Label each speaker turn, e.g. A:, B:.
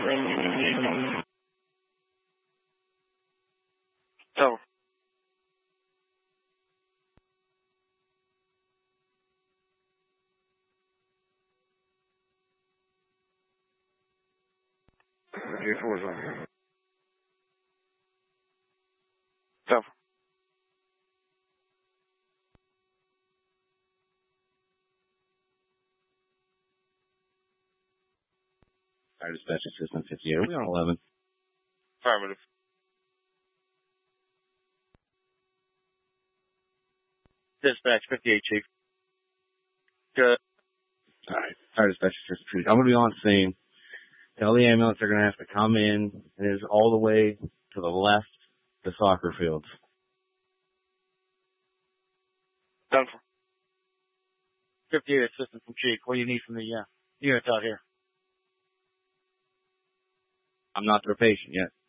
A: So,
B: G4's on.
A: so.
C: Fire dispatch system 58. Are we on 11?
A: Affirmative. Dispatch 58, Chief. Good.
C: Alright. Fire dispatch system 58. I'm going to be on scene. Tell the ambulance they're going to have to come in, and it is all the way to the left, the soccer fields.
A: Done for. 58 assistant from Chief. What do you need from the units out here?
C: I'm not their patient yet.